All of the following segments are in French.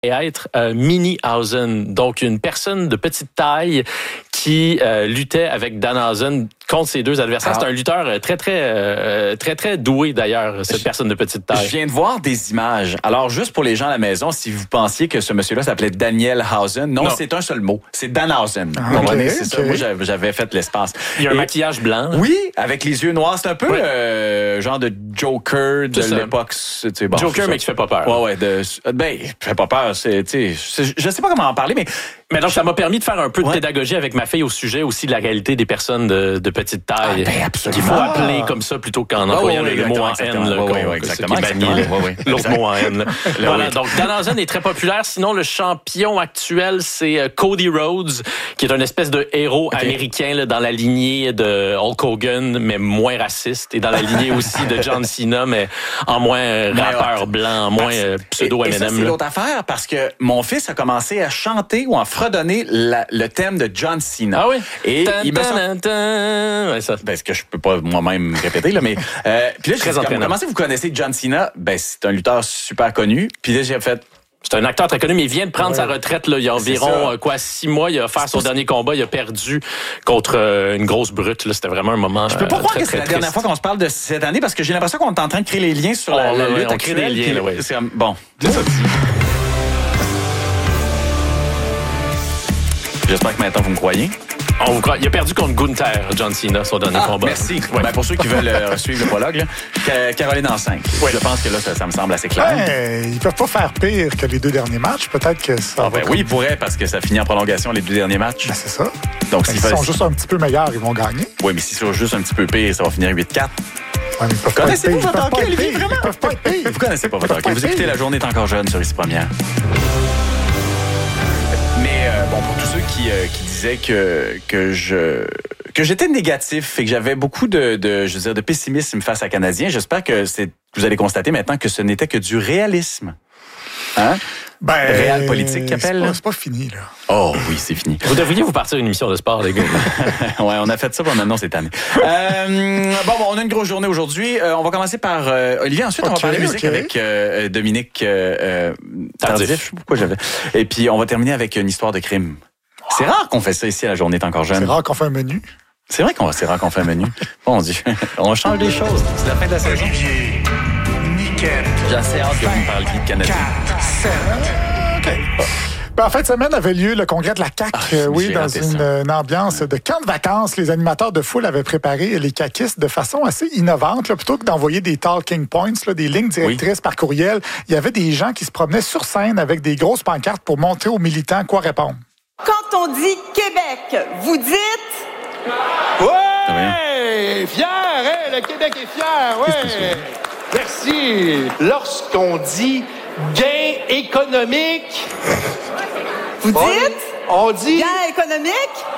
être Minihausen, donc une personne de petite taille qui luttait avec Danhausen contre ses deux adversaires. C'est un lutteur très doué d'ailleurs, cette personne de petite taille. Je viens de voir des images. Alors, juste pour les gens à la maison, si vous pensiez que ce monsieur-là s'appelait Daniel Hausen, non, c'est un seul mot. C'est Danhausen. C'est ça. Moi, j'avais fait l'espace. Il y a un maquillage blanc. Là. Oui, avec les yeux noirs. C'est un peu genre de Joker de l'époque. Bon, Joker, mais qui fait pas peur. Ouais. Fait pas peur. Je sais pas comment en parler, mais donc, ça m'a permis de faire un peu de pédagogie avec ma fille au sujet aussi de la réalité des personnes de petite taille. Absolument. Qu'il faut appeler comme ça plutôt qu'en employant le mot en N. Exactement. L'autre mot en N. Voilà, donc Danhausen est très populaire. Sinon, le champion actuel, c'est Cody Rhodes, qui est une espèce de héros américain là, dans la lignée de Hulk Hogan, mais moins raciste, et dans la lignée aussi de John Cena, mais en moins rappeur blanc, en moins pseudo-M&M. Et ça, c'est l'autre affaire, parce que mon fils a commencé à chanter ou à fredonner le thème de John Cena. Ah oui? Et il me ça. Ce que je peux pas moi-même répéter, là, mais... puis là, j'ai dit, comment ça vous connaissez John Cena? C'est un lutteur super connu. Puis là, j'ai fait... C'est un acteur très connu, mais il vient de prendre sa retraite là, il y a environ 6 mois. Il a fait son dernier combat. Il a perdu contre une grosse brute. Là. C'était vraiment un moment Je peux pas croire que c'est la dernière fois qu'on se parle de cette année, parce que j'ai l'impression qu'on est en train de créer les liens sur la lutte. On crée des liens. Bon, c'est ça. J'espère que maintenant vous me croyez. On vous croit. Il a perdu contre Gunther, John Cena, son dernier combat. Merci. Ouais. Pour ceux qui veulent suivre le prologue, là, Caroline en 5. Je pense que là, ça me semble assez clair. Ils peuvent pas faire pire que les 2 derniers matchs. Peut-être que ça va... Oui, ils pourraient, parce que ça finit en prolongation les 2 derniers matchs. C'est ça. Donc, s'ils sont juste un petit peu meilleurs, ils vont gagner. Oui, mais s'ils sont juste un petit peu pires, ça va finir 8-4. Connaissez-vous votre hockey, Olivier, vraiment? Ils peuvent pas être pires. Vous connaissez pas votre hockey. Vous écoutez La Journée est encore jeune sur Ici Première. Mais pour tous ceux qui disaient que j'étais négatif et que j'avais beaucoup de pessimisme face à Canadiens, j'espère que vous allez constater maintenant que ce n'était que du réalisme. Hein? Réal politique qu'appelle. C'est pas fini, là. Oh oui, c'est fini. Vous devriez vous partir une émission de sport, les gars. Ouais, on a fait ça pendant cette année. On a une grosse journée aujourd'hui. On va commencer par Olivier. Ensuite, on va parler musique avec Dominique Tardif. Je sais pas pourquoi j'avais. Et puis, on va terminer avec une histoire de crime. C'est rare qu'on fait ça ici à La Journée est encore jeune. C'est rare qu'on fait un menu. C'est vrai c'est rare qu'on fait un menu. Bon Dieu, on change des choses. C'est la fin de la saison. Olivier, Niquette. J'ai assez hâte que vous me parliez de Canada. 4, 7. En fin de semaine avait lieu le congrès de la CAQ, dans une ambiance de camp de vacances. Les animateurs de foule avaient préparé les caquistes de façon assez innovante. Là, plutôt que d'envoyer des talking points, des lignes directrices par courriel, il y avait des gens qui se promenaient sur scène avec des grosses pancartes pour montrer aux militants quoi répondre. Quand on dit Québec, vous dites... Ouais! Fier, hein? Le Québec est fier, ouais! Merci. Lorsqu'on dit gain économique... Vous dites? On dit... Gain économique?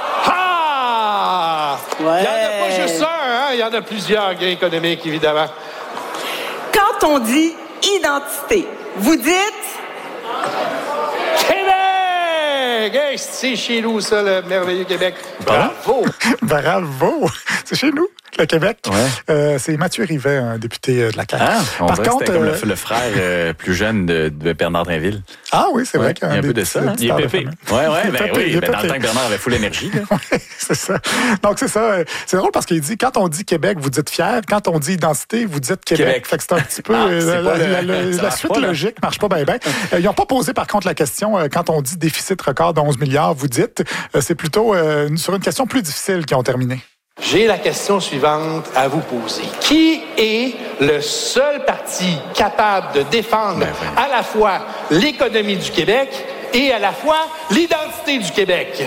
Ah! Ouais. Il n'y en a pas juste un, hein? Il y en a plusieurs gains économiques, évidemment. Quand on dit identité, vous dites? Québec! Hey, c'est chez nous, ça, le merveilleux Québec. Bravo! Bravo! C'est chez nous, le Québec. Ouais. C'est Mathieu Rivet, un député de la CAQ. Par contre, c'était comme le frère plus jeune de Bernard Drinville. Ah oui, c'est vrai qu'il y a un peu de ça. Il est pépé. Dans le temps que Bernard avait full énergie. Oui, c'est ça. Donc, c'est ça. C'est drôle parce qu'il dit, quand on dit Québec, vous dites fier. Quand on dit identité, vous dites Québec. Fait que c'est un petit peu... la suite logique marche pas bien. Ils n'ont pas posé, par contre, la question, quand on dit déficit record de 11 milliards, vous dites, c'est plutôt sur une question plus difficile qu'ils ont terminé. J'ai la question suivante à vous poser. Qui est le seul parti capable de défendre à la fois l'économie du Québec et à la fois l'identité du Québec?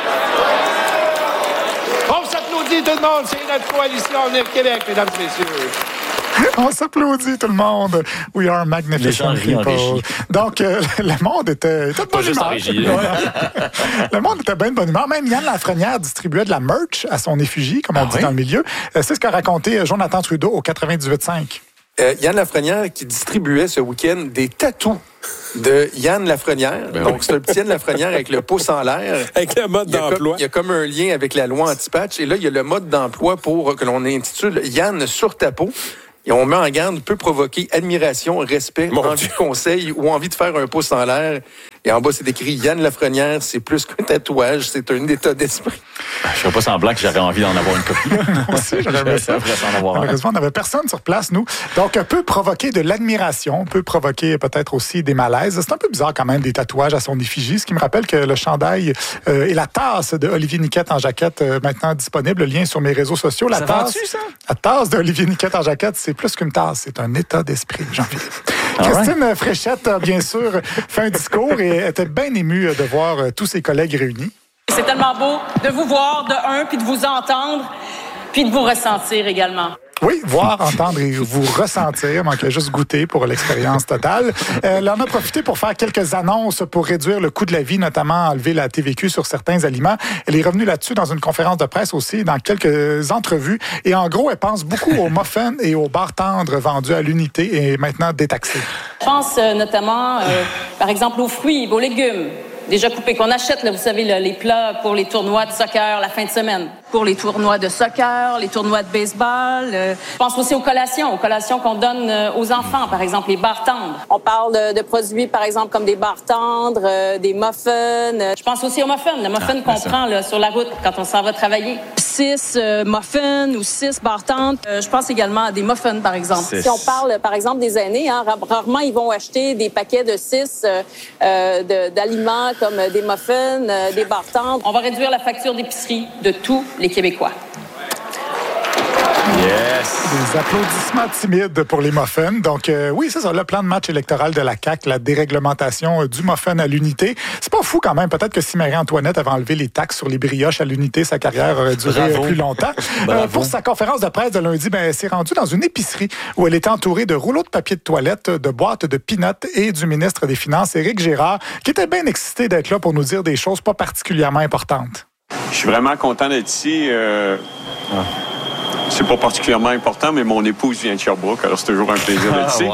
On s'applaudit tout le monde, c'est notre coalition Avenir Québec, mesdames et messieurs. On s'applaudit, tout le monde. We are magnificent people. Donc, le monde était de bonne humeur. Le monde était bien de bonne humeur. Même Yann Lafrenière distribuait de la merch à son effigie, comme on dit dans le milieu. C'est ce qu'a raconté Jonathan Trudeau au 98.5. Yann Lafrenière qui distribuait ce week-end des tatous de Yann Lafrenière. Donc, c'est un petit Yann Lafrenière avec le pouce en l'air. Avec le mode d'emploi. Il y a comme un lien avec la loi anti-patch. Et là, il y a le mode d'emploi pour que l'on intitule Yann sur ta peau. et on met en garde, peut provoquer admiration, respect, envie de conseil ou envie de faire un pouce en l'air. Et en bas, c'est écrit Yann Lafrenière, c'est plus qu'un tatouage, c'est un état d'esprit. Je serais pas semblant que j'aurais envie d'en avoir une copie. Moi aussi, j'aurais aimé ça. Malheureusement, on n'avait personne sur place, nous. Donc, peut provoquer de l'admiration, peut provoquer peut-être aussi des malaises. C'est un peu bizarre quand même, des tatouages à son effigie, ce qui me rappelle que le chandail et la tasse de Olivier Niquette en jaquette, maintenant disponible, le lien sur mes réseaux sociaux. La tasse d'Olivier Niquette en jaquette, c'est plus qu'une tasse, c'est un état d'esprit, Jean-Philippe. Christine Fréchette a bien sûr fait un discours et était bien émue de voir tous ses collègues réunis. C'est tellement beau de vous voir de un, puis de vous entendre, puis de vous ressentir également. Oui, voir, entendre et vous ressentir. Manquait juste goûter pour l'expérience totale. Elle en a profité pour faire quelques annonces pour réduire le coût de la vie, notamment enlever la TVQ sur certains aliments. Elle est revenue là-dessus dans une conférence de presse aussi, dans quelques entrevues. Et en gros, elle pense beaucoup aux muffins et aux barres tendres vendus à l'unité et maintenant détaxés. Je pense notamment, par exemple, aux fruits, aux légumes. Déjà coupés, qu'on achète, là, vous savez, là, les plats pour les tournois de soccer la fin de semaine. Pour les tournois de soccer, les tournois de baseball. Je pense aussi aux collations qu'on donne aux enfants, par exemple, les barres tendres. On parle de produits, par exemple, comme des barres tendres, des muffins. Je pense aussi aux muffins. Le muffin qu'on prend là, sur la route quand on s'en va travailler. 6 muffins ou 6 barres tendres. Je pense également à des muffins, par exemple. 6. Si on parle, par exemple, des aînés, hein, rarement ils vont acheter des paquets de 6 d'aliments comme des muffins, des barres tendres. On va réduire la facture d'épicerie de tous les Québécois. Yes! Des applaudissements timides pour les muffins. Donc, oui, c'est ça, le plan de match électoral de la CAQ, la déréglementation du muffin à l'unité. C'est pas fou quand même. Peut-être que si Marie-Antoinette avait enlevé les taxes sur les brioches à l'unité, sa carrière aurait duré plus longtemps. Pour sa conférence de presse de lundi, elle s'est rendue dans une épicerie où elle était entourée de rouleaux de papier de toilette, de boîtes de peanuts et du ministre des Finances, Éric Girard, qui était bien excité d'être là pour nous dire des choses pas particulièrement importantes. Je suis vraiment content d'être ici. C'est pas particulièrement important, mais mon épouse vient de Sherbrooke, alors c'est toujours un plaisir d'être ici.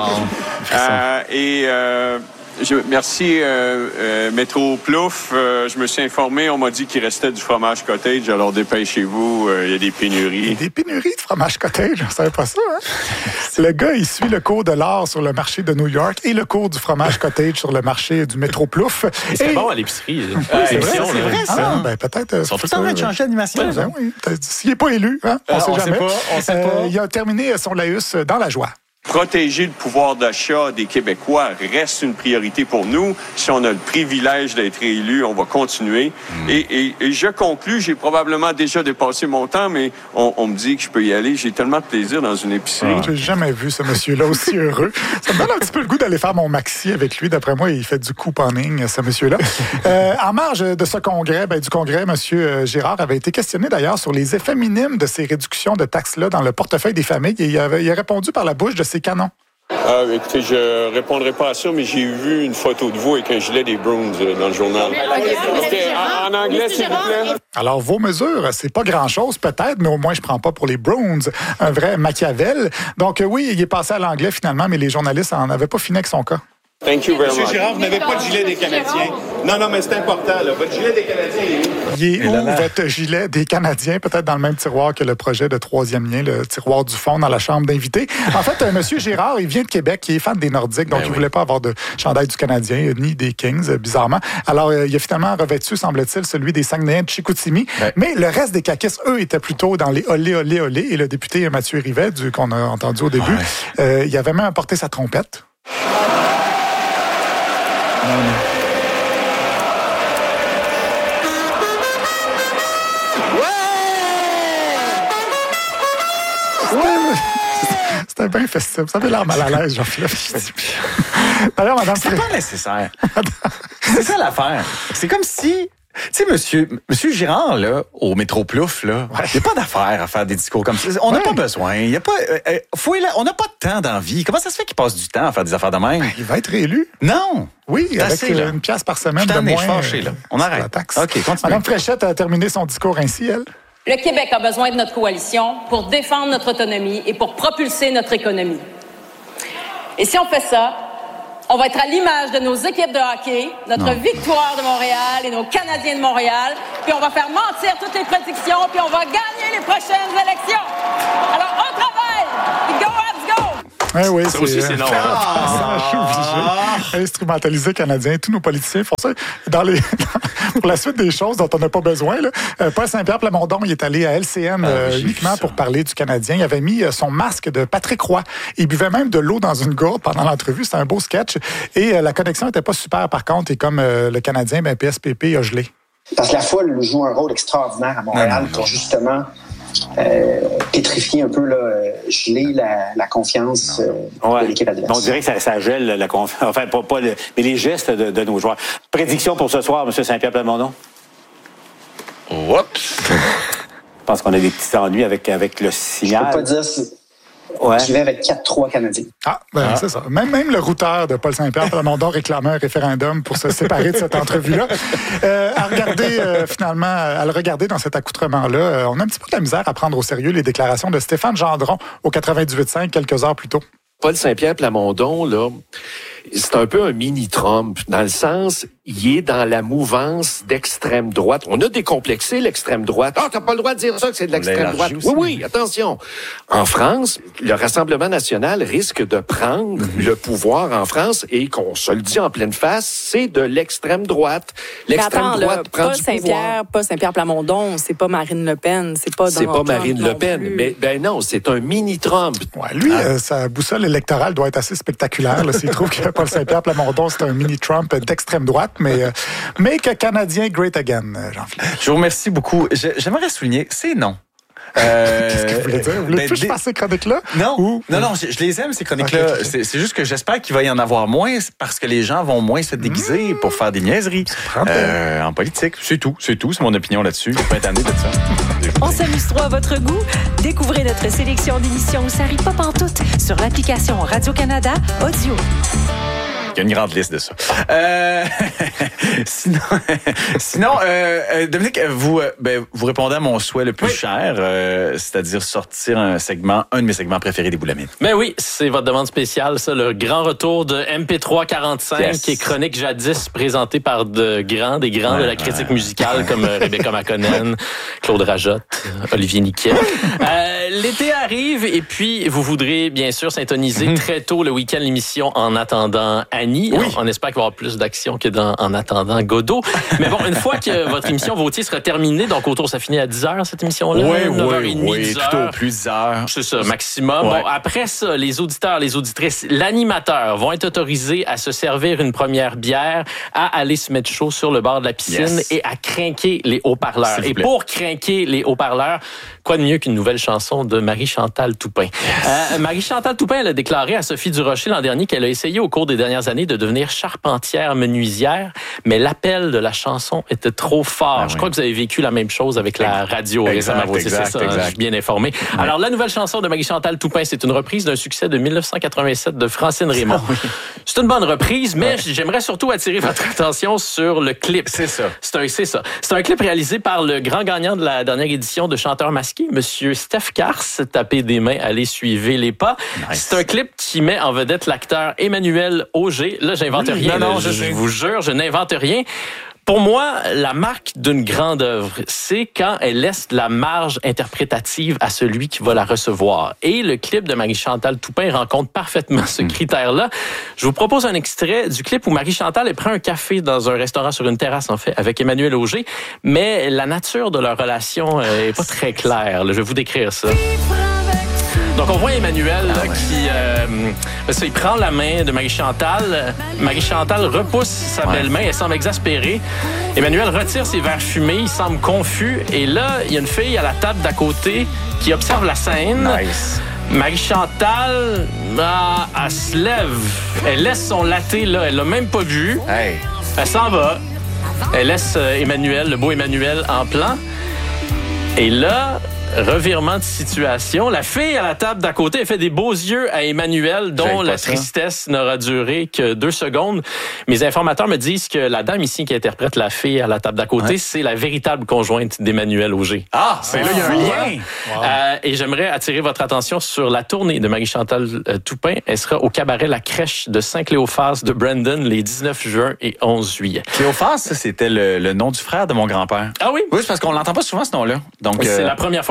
Merci Métro Plouf. Je me suis informé, on m'a dit qu'il restait du fromage cottage, alors dépêchez-vous, il y a des pénuries. Des pénuries de fromage cottage, je savais pas ça. Hein? Le gars, il suit le cours de l'or sur le marché de New York et le cours du fromage cottage sur le marché du Métro Plouf. C'est bon à l'épicerie. C'est vrai, ça. Peut-être. Ils sont tout le temps en train de changer d'animation. Oui. S'il n'est pas élu, hein? On sait jamais. On sait pas. Il a terminé son laïus dans la joie. Protéger le pouvoir d'achat des Québécois reste une priorité pour nous. Si on a le privilège d'être élu, on va continuer. Et je conclus, j'ai probablement déjà dépassé mon temps, mais on me dit que je peux y aller. J'ai tellement de plaisir dans une épicerie. J'ai jamais vu ce monsieur-là aussi heureux. Ça me donne un petit peu le goût d'aller faire mon maxi avec lui. D'après moi, il fait du couponing, ce monsieur-là. En marge de ce congrès, du congrès, M. Girard avait été questionné d'ailleurs sur les effets minimes de ces réductions de taxes-là dans le portefeuille des familles. Et il a répondu par la bouche de ses canons. Écoutez, je répondrai pas à ça, mais j'ai vu une photo de vous avec un gilet des Bruins dans le journal. En anglais, s'il vous plaît. Alors, vos mesures, c'est pas grand-chose peut-être, mais au moins je prends pas pour les Bruins un vrai Machiavel. Donc oui, il est passé à l'anglais finalement, mais les journalistes en avaient pas fini avec son cas. Thank you very much. Monsieur Girard, vous n'avez pas de gilet des Canadiens. Non, mais c'est important, là. Votre gilet des Canadiens, il est où? Votre gilet des Canadiens? Peut-être dans le même tiroir que le projet de troisième lien, le tiroir du fond dans la chambre d'invités. En fait, M. Girard, il vient de Québec, il est fan des Nordiques, donc il voulait pas avoir de chandail du Canadien, ni des Kings, bizarrement. Alors, il a finalement revêtu, semble-t-il, celui des Saguenayens de Chicoutimi. Mais le reste des caquistes, eux, étaient plutôt dans les olé, olé, olé. Et le député Mathieu Rivet, qu'on a entendu au début, il avait même apporté sa trompette. C'était bien festif. Ça avait l'air mal à l'aise, Jean-Philippe. D'ailleurs, Madame c'est pas nécessaire. C'est ça l'affaire. C'est comme si... Tu sais, monsieur Girard, là, au Métro Plouf, là, il n'y a pas d'affaire à faire des discours comme ça. On n'a pas besoin. Il y a pas, on n'a pas de temps dans la vie. Comment ça se fait qu'il passe du temps à faire des affaires de même? Il va être réélu. Non. Oui, avec une pièce par semaine de moins. Fâché, là. On arrête. La taxe. OK, continue. Madame Fréchette a terminé son discours ainsi, elle. Le Québec a besoin de notre coalition pour défendre notre autonomie et pour propulser notre économie. Et si on fait ça, on va être à l'image de nos équipes de hockey, notre victoire de Montréal et nos Canadiens de Montréal, puis on va faire mentir toutes les prédictions, puis on va gagner les prochaines élections. Alors, on travaille! Go, Habs, go! Oui, ça aussi, c'est non. Je suis obligé. Instrumentaliser Canadien. Tous nos politiciens font ça. Pour la suite des choses dont on n'a pas besoin, là, Paul Saint-Pierre Plamondon, il est allé à LCN uniquement pour parler du Canadien. Il avait mis son masque de Patrick Roy. Il buvait même de l'eau dans une gourde pendant l'entrevue. C'était un beau sketch. Et la connexion n'était pas super, par contre. Et comme le Canadien, PSPP a gelé. Parce que la foule joue un rôle extraordinaire à Montréal pour justement pétrifier un peu, geler la confiance de l'équipe adverse. On dirait que ça gèle la confiance. Enfin, mais les gestes de nos joueurs. Prédiction pour ce soir, M. Saint-Pierre Plamondon? Oups! Je pense qu'on a des petits ennuis avec le signal. Je peux pas dire si... Je vais avec 4-3 Canadiens. C'est ça. Même le routeur de Paul Saint-Pierre Plamondon réclamait un référendum pour se séparer de cette entrevue-là. À le regarder dans cet accoutrement-là, on a un petit peu de la misère à prendre au sérieux les déclarations de Stéphane Gendron au 98.5 quelques heures plus tôt. Paul Saint-Pierre Plamondon, là, c'est un peu un mini-Trump, dans le sens, il est dans la mouvance d'extrême droite. On a décomplexé l'extrême droite. T'as pas le droit de dire ça, que c'est de l'extrême droite. Oui, attention. En France, le Rassemblement national risque de prendre le pouvoir en France et qu'on se le dit en pleine face, c'est de l'extrême droite. L'extrême droite prend du pouvoir. Paul Saint-Pierre Plamondon, c'est pas Marine Le Pen, c'est pas Marine Le Pen, mais non, c'est un mini-Trump. Ouais, lui, sa boussole électorale doit être assez spectaculaire, s'il trouve que Paul Saint-Pierre Plamondon, c'est un mini-Trump d'extrême droite, mais que Canadien great again, Jean-Philippe. Je vous remercie beaucoup. J'aimerais souligner, c'est non. Qu'est-ce que vous voulez dire? Vous voulez plus faire ces chroniques-là? Non, je les aime, ces chroniques-là. Okay. C'est juste que j'espère qu'il va y en avoir moins parce que les gens vont moins se déguiser pour faire des niaiseries en politique. C'est tout. C'est mon opinion là-dessus. Je peux être tanné de ça. On s'amuse trop à votre goût? Découvrez notre sélection d'émissions où ça rit pas pantoute sur l'application Radio-Canada Audio. Il y a une grande liste de ça. Sinon, Dominique, vous répondez à mon souhait le plus cher, c'est-à-dire sortir un de mes segments préférés des Boulamites. Mais oui, c'est votre demande spéciale, ça, le grand retour de MP3 45, qui est chronique jadis présentée par des grands de la critique musicale comme Rebecca McConnell, Claude Rajotte, Olivier Niquet. L'été arrive et puis vous voudrez bien sûr syntoniser très tôt le week-end l'émission En attendant Annie. Oui. On espère qu'il va y avoir plus d'action que dans En attendant Godot. Mais bon, une fois que votre émission Vautier sera terminée, donc autour, ça finit à 10h, cette émission-là? Oui, plutôt plus 10h. C'est ça, maximum. Ouais. Bon, après ça, les auditeurs, les auditrices, l'animateur vont être autorisés à se servir une première bière, à aller se mettre chaud sur le bord de la piscine et à crinquer les haut-parleurs. Et pour crinquer les haut-parleurs, quoi de mieux qu'une nouvelle chanson de Marie-Chantal Toupin? Marie-Chantal Toupin, elle a déclaré à Sophie Durocher l'an dernier qu'elle a essayé au cours des dernières années de devenir charpentière menuisière, mais l'appel de la chanson était trop fort. Je crois que vous avez vécu la même chose avec la radio récemment. C'est ça, je suis bien informé. Alors, la nouvelle chanson de Marie-Chantal Toupin, c'est une reprise d'un succès de 1987 de Francine Raymond. C'est une bonne reprise, mais j'aimerais surtout attirer votre attention sur le clip. C'est ça. C'est un clip réalisé par le grand gagnant de la dernière édition de Chanteur masqué, Monsieur Steph Kars. Tapez des mains, allez suivre les pas. Nice. C'est un clip qui met en vedette l'acteur Emmanuel Auger. Là, j'invente rien. Non, je vous jure, je n'invente rien. Pour moi, la marque d'une grande œuvre, c'est quand elle laisse de la marge interprétative à celui qui va la recevoir. Et le clip de Marie-Chantal Toupin rencontre parfaitement ce critère-là. Je vous propose un extrait du clip où Marie-Chantal prend un café dans un restaurant sur une terrasse, en fait, avec Emmanuel Auger. Mais la nature de leur relation est pas très claire. Je vais vous décrire ça. Donc, on voit Emmanuel il prend la main de Marie-Chantal. Marie-Chantal repousse sa belle-main. Elle semble exaspérée. Emmanuel retire ses verres fumés. Il semble confus. Et là, il y a une fille à la table d'à côté qui observe la scène. Nice. Marie-Chantal, elle se lève. Elle laisse son latte là. Elle l'a même pas vu. Hey. Elle s'en va. Elle laisse Emmanuel, le beau Emmanuel, en plan. Et là... revirement de situation. La fille à la table d'à côté, elle fait des beaux yeux à Emmanuel, dont la tristesse n'aura duré que 2 secondes. Mes informateurs me disent que la dame ici qui interprète la fille à la table d'à côté, c'est la véritable conjointe d'Emmanuel Auger. Ah, c'est là, il y a un lien. Wow. Et j'aimerais attirer votre attention sur la tournée de Marie-Chantal Toupin. Elle sera au cabaret La Crèche de Saint-Cléophas de Brandon les 19 juin et 11 juillet. Cléophas, c'était le nom du frère de mon grand-père. Ah oui? Oui, c'est parce qu'on l'entend pas souvent, ce nom-là. Donc, c'est la première fois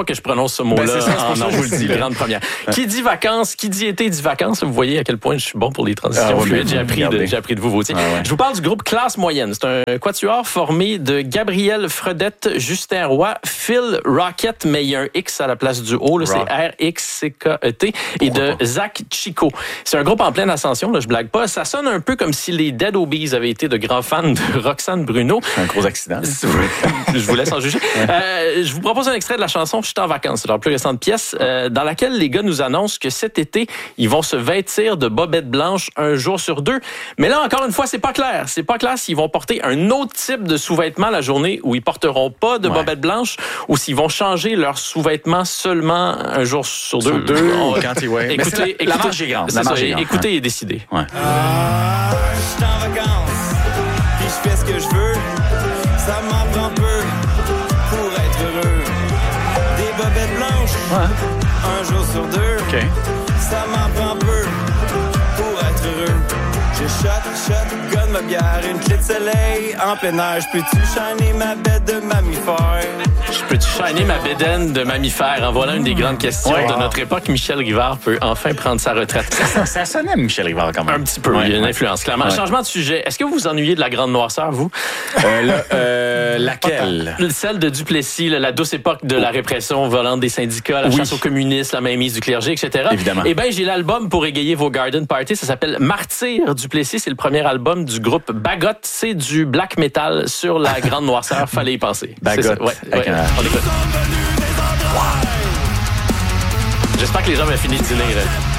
que je prononce ce mot-là. C'est ça, je vous le dis. Grande première. Qui dit vacances, qui dit été dit vacances. Vous voyez à quel point je suis bon pour les transitions fluides. J'ai appris de vous aussi. Je vous parle du groupe Classe Moyenne. C'est un quatuor formé de Gabriel Fredette, Justin Roy, Phil Rocket, mais il y a un X à la place du O. Là, c'est R-X-C-K-E-T. Et de Zach Chico. C'est un groupe en pleine ascension. Là, je blague pas. Ça sonne un peu comme si les Dead Obies avaient été de grands fans de Roxane Bruno. Un gros accident. Je vous laisse en juger. Je vous propose un extrait de la chanson « Je suis en vacances ». C'est leur plus récente pièce dans laquelle les gars nous annoncent que cet été, ils vont se vêtir de bobettes blanches un jour sur deux. Mais là, encore une fois, c'est pas clair. C'est pas clair s'ils vont porter un autre type de sous-vêtements la journée où ils porteront pas de bobettes blanches ou s'ils vont changer leurs sous-vêtements seulement un jour sur deux. Écoutez, la marge est grande. Écoutez et décidez. Je suis en vacances, puis je fais ce que je veux. Ça m'en prend peu pour être heureux. Des bobettes blanches, un jour sur deux. Ça m'en prend peu pour être heureux. Je shotgun ma bière, une clé de soleil en plein air. Je peux-tu shiner ma bête de mammifère? Je peux-tu shiner ma bédaine de mammifère? En voilà une des grandes questions de notre époque. Michel Rivard peut enfin prendre sa retraite. Ça sonnait Michel Rivard quand même. Un petit peu, il y a une influence, clairement. Changement de sujet. Est-ce que vous vous ennuyez de la grande noirceur, vous? Laquelle? Celle de Duplessis, la douce époque de la répression volante des syndicats, la chasse aux communistes, la mainmise du clergé, etc. Évidemment. Eh bien, j'ai l'album pour égayer vos garden parties. Ça s'appelle Martyr Duplessis. C'est le premier album du groupe Bagot. C'est du black metal sur la grande noirceur. Fallait y penser. Bagot. On écoute. J'espère que les gens ont fini de dîner. Là.